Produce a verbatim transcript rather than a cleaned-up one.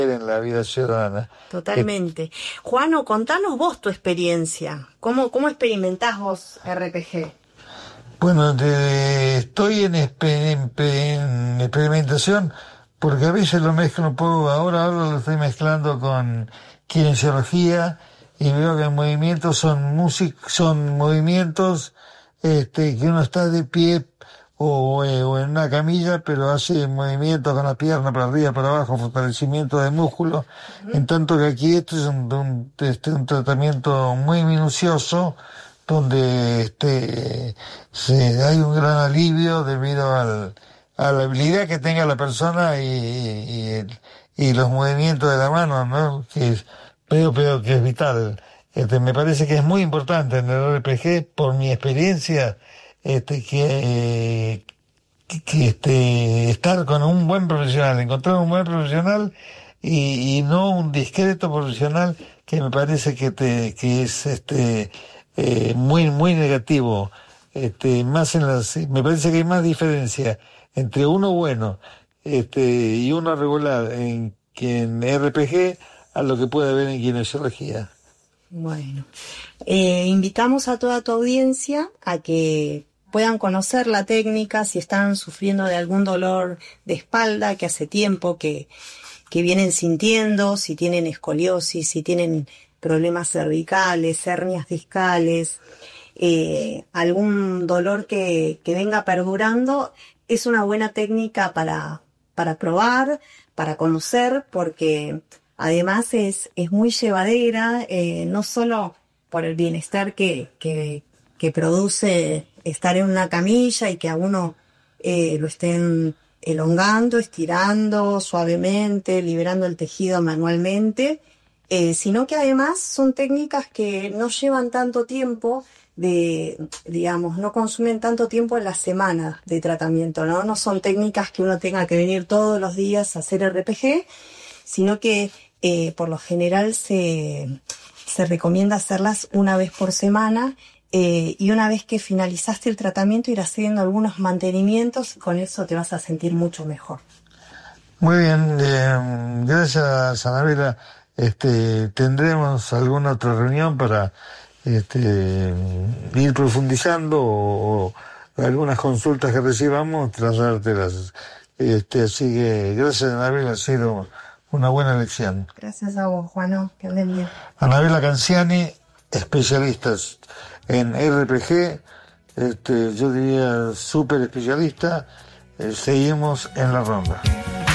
en la vida ciudadana. Totalmente. Eh, Juano, contanos vos tu experiencia. ¿Cómo, cómo experimentás vos R P G? Bueno, de, estoy en, en, en experimentación porque a veces lo mezclo un poco, ahora, ahora lo estoy mezclando con kinesiología y veo que los movimientos son música, son movimientos este, que uno está de pie o, eh, o en una camilla, pero hace movimientos con la pierna para arriba, para abajo, fortalecimiento de músculo. Uh-huh. En tanto que aquí esto es un, un, este, un tratamiento muy minucioso, donde este se, hay un gran alivio debido al, a la habilidad que tenga la persona y, y, el, y los movimientos de la mano, ¿no? Que es, veo, veo que es vital. Este, me parece que es muy importante en el R P G, por mi experiencia, este, que, que, que este, estar con un buen profesional, encontrar un buen profesional y, y no un discreto profesional que me parece que te, que es este, eh, muy, muy negativo. Este, más en las, me parece que hay más diferencia entre uno bueno, este, y uno regular en, que en R P G a lo que puede haber en kinesiología. Bueno, eh, invitamos a toda tu audiencia a que puedan conocer la técnica si están sufriendo de algún dolor de espalda que hace tiempo que, que vienen sintiendo, si tienen escoliosis, si tienen problemas cervicales, hernias discales, eh, algún dolor que, que venga perdurando, es una buena técnica para, para probar, para conocer, porque además es, es muy llevadera, eh, no solo por el bienestar que, que, que produce estar en una camilla y que a uno eh, lo estén elongando, estirando suavemente, liberando el tejido manualmente, eh, sino que además son técnicas que no llevan tanto tiempo, de, digamos, no consumen tanto tiempo en la semana de tratamiento, ¿no? No son técnicas que uno tenga que venir todos los días a hacer R P G, sino que eh, por lo general se, se recomienda hacerlas una vez por semana. Eh, y una vez que finalizaste el tratamiento ir haciendo algunos mantenimientos, con eso te vas a sentir mucho mejor. Muy bien, eh, gracias Anabela. Este, tendremos alguna otra reunión para este, ir profundizando o, o algunas consultas que recibamos, trasladártelas. Este, así que gracias Anabela, ha sido una buena lección. Gracias a vos, Juano, que anden bien. Anabela Canciani, especialistas en R P G, este, yo diría súper especialista. Eh, seguimos en la ronda.